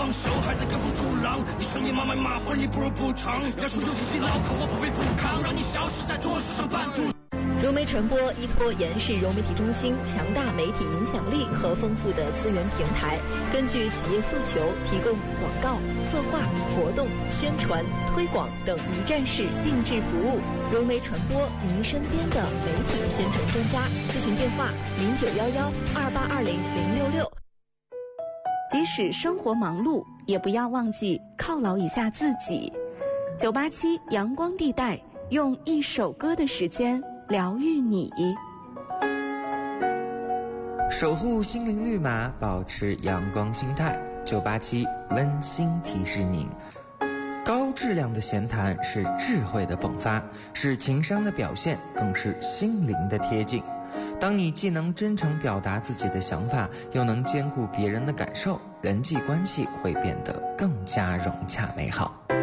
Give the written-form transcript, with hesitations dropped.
放手，还在跟风助狼。你穿野马买马花，你不如不长。要冲就自己脑壳，我不会不扛，让你消失在中国史上半途。 融媒传播依托延世融媒体中心强大媒体影响力和丰富的资源平台，根据企业诉求提供广告、策划、活动、宣传、推广等一站式定制服务。融媒传播，您身边的媒体宣传专家。咨询电话0911282066。 即使生活忙碌，也不要忘记犒劳一下自己。987阳光地带，用一首歌的时间疗愈你， 守护心灵绿码，保持阳光心态。987温馨提示您，高质量的闲谈是智慧的迸发，是情商的表现，更是心灵的贴近。当你既能真诚表达自己的想法，又能兼顾别人的感受，人际关系会变得更加融洽美好。